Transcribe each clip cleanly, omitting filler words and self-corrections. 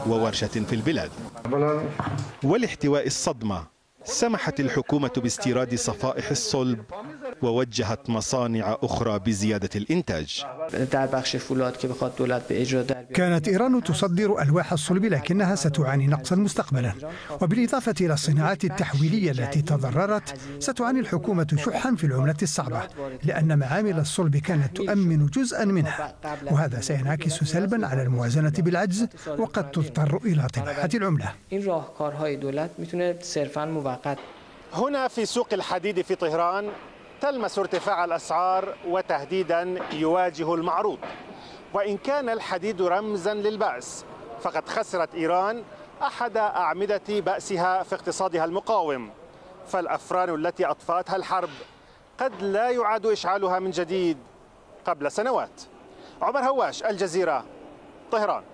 وورشة في البلاد. ولاحتواء الصدمة سمحت الحكومة باستيراد صفائح الصلب ووجهت مصانع أخرى بزيادة الإنتاج. كانت إيران تصدر ألواح الصلب لكنها ستعاني نقصا مستقبلا، وبالإضافة إلى الصناعات التحويلية التي تضررت ستعاني الحكومة شحا في العملة الصعبة لأن معامل الصلب كانت تؤمن جزءا منها، وهذا سينعكس سلبا على الموازنة بالعجز وقد تضطر إلى طباعة العملة. هنا في سوق الحديد في طهران تلمس ارتفاع الأسعار وتهديدا يواجه المعروض. وإن كان الحديد رمزا للبأس فقد خسرت إيران أحد أعمدة بأسها في اقتصادها المقاوم، فالأفران التي أطفأتها الحرب قد لا يعاد إشعالها من جديد قبل سنوات. عمر هواش، الجزيرة، طهران.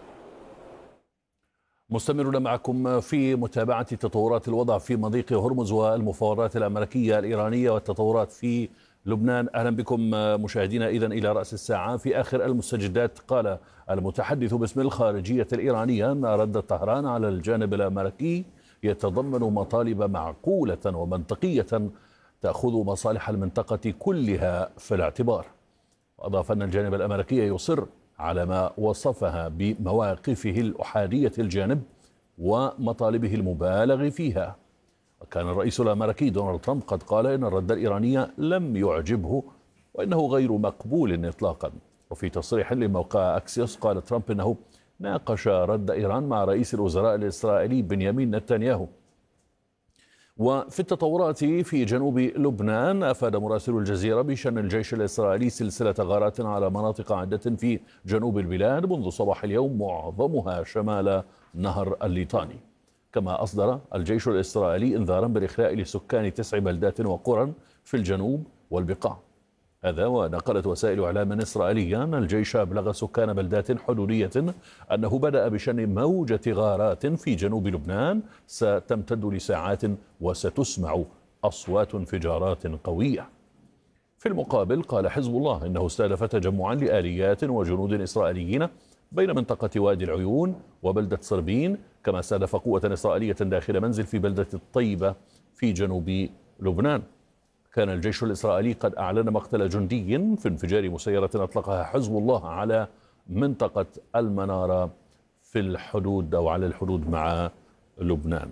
مستمرون معكم في متابعة تطورات الوضع في مضيق هرمز والمفاوضات الأمريكية الإيرانية والتطورات في لبنان. أهلا بكم مشاهدينا. إذن إلى رأس الساعة في آخر المستجدات قال المتحدث باسم الخارجية الإيرانية أن رد طهران على الجانب الأمريكي يتضمن مطالب معقولة ومنطقية تأخذ مصالح المنطقة كلها في الاعتبار. وأضاف أن الجانب الأمريكي يصر على ما وصفها بمواقفه الأحادية الجانب ومطالبه المبالغ فيها. وكان الرئيس الأمريكي دونالد ترامب قد قال إن الرد الإيراني لم يعجبه وإنه غير مقبول إطلاقا. وفي تصريح لموقع أكسيوس قال ترامب إنه ناقش رد إيران مع رئيس الوزراء الإسرائيلي بنيامين نتنياهو. وفي التطورات في جنوب لبنان أفاد مراسل الجزيرة بشأن الجيش الإسرائيلي سلسلة غارات على مناطق عدة في جنوب البلاد منذ صباح اليوم معظمها شمال نهر الليطاني. كما أصدر الجيش الإسرائيلي إنذارا بالإخلاء لسكان 9 بلدات وقرى في الجنوب والبقاع. هذا ونقلت وسائل إعلام إسرائيلية أن الجيش أبلغ سكان بلدات حدودية أنه بدأ بشن موجة غارات في جنوب لبنان ستمتد لساعات وستسمع أصوات انفجارات قوية. في المقابل قال حزب الله إنه استهدف تجمعا لآليات وجنود إسرائيليين بين منطقة وادي العيون وبلدة صربين، كما استهدف قوة إسرائيلية داخل منزل في بلدة الطيبة في جنوب لبنان. كان الجيش الإسرائيلي قد أعلن مقتل جندي في انفجار مسيرة أطلقها حزب الله على منطقة المنارة في الحدود أو على الحدود مع لبنان.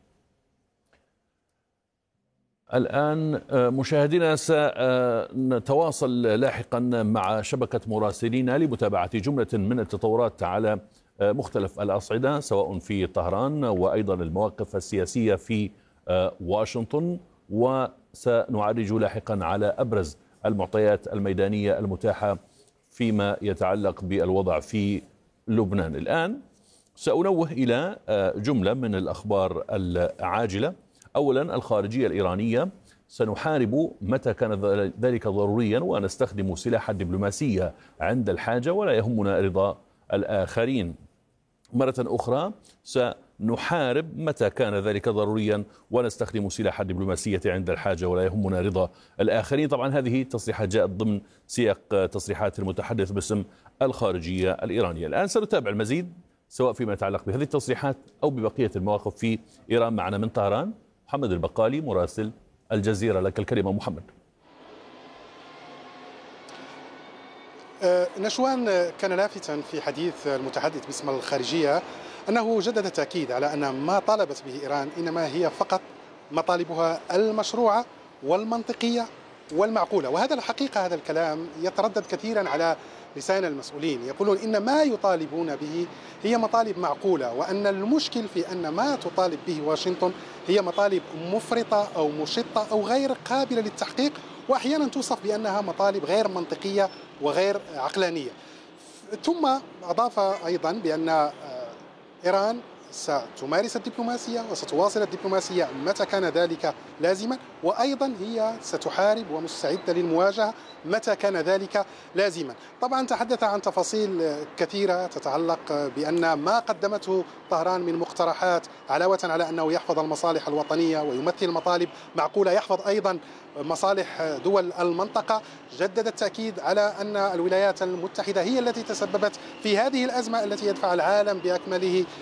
الآن مشاهدينا سنتواصل لاحقا مع شبكة مراسلين لمتابعة جملة من التطورات على مختلف الأصعدة سواء في طهران وأيضا المواقف السياسية في واشنطن، وسنعرج لاحقا على أبرز المعطيات الميدانية المتاحة فيما يتعلق بالوضع في لبنان. الآن سأنوه إلى جملة من الأخبار العاجلة. أولا، الخارجية الإيرانية: سنحارب متى كان ذلك ضروريا ونستخدم سلاح الدبلوماسية عند الحاجة ولا يهمنا رضا الآخرين. مرة أخرى، سنحارب متى كان ذلك ضروريا ونستخدم سلاح الدبلوماسية عند الحاجة ولا يهمنا رضا الآخرين. طبعا هذه تصريحات جاءت ضمن سياق تصريحات المتحدث باسم الخارجية الإيرانية. الآن سنتابع المزيد سواء فيما يتعلق بهذه التصريحات أو ببقية المواقف في إيران. معنا من طهران محمد البقالي مراسل الجزيرة، لك الكلمة محمد. نشوان، كان لافتا في حديث المتحدث باسم الخارجية أنه جدد التأكيد على أن ما طالبت به إيران إنما هي فقط مطالبها المشروعة والمنطقية والمعقولة. وهذا الحقيقة هذا الكلام يتردد كثيرا على لسان المسؤولين، يقولون إن ما يطالبون به هي مطالب معقولة، وأن المشكل في أن ما تطالب به واشنطن هي مطالب مفرطة أو مشطة أو غير قابلة للتحقيق، وأحيانا توصف بأنها مطالب غير منطقية وغير عقلانية. ثم أضاف أيضا بأن إيران ستمارس الدبلوماسية وستواصل الدبلوماسية متى كان ذلك لازما، وأيضا هي ستحارب ومستعدة للمواجهة متى كان ذلك لازما. طبعا تحدث عن تفاصيل كثيرة تتعلق بأن ما قدمته طهران من مقترحات علاوة على أنه يحفظ المصالح الوطنية ويمثل مطالب معقولة يحفظ أيضا مصالح دول المنطقة. جدد التأكيد على أن الولايات المتحدة هي التي تسببت في هذه الأزمة التي يدفع العالم بأكمله